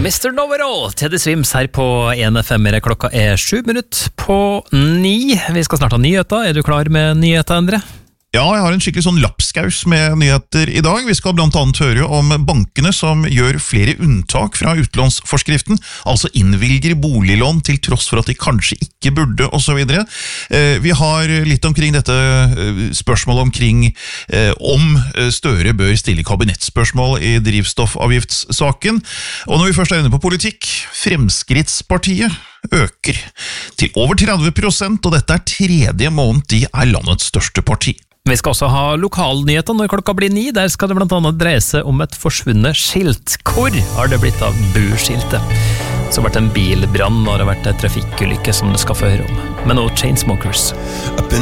Mr. Know-it-all, Teddy Swims her på 1FM. Klokka 7:07. Vi skal snart ha nyheter. Du klar med nyheter, Endre? Ja, jeg har en skikkelig sånn lapskaus med nyheter i dag. Vi skal blant annet høre om bankene som gjør flere unntak fra utlånsforskriften, altså innvilger boliglån til tross for at de kanskje ikke burde, og så videre. Vi har litt omkring dette spørsmålet omkring om Støre bør stille kabinettspørsmål i drivstoffavgiftssaken. Og når vi først er inne på politikk, Fremskrittspartiet øker til over 30%, og dette er tredje måned de er landets største parti. Vi skal også ha lokalnyheter når klokka blir 9. Der skal det blant annet dreie seg om et forsvunnet skilt. Hvor har det blitt av buskiltet? Så har det vært en bilbrann og det har vært en trafikkulykke som du skal få høre om. Men nå Chainsmokers.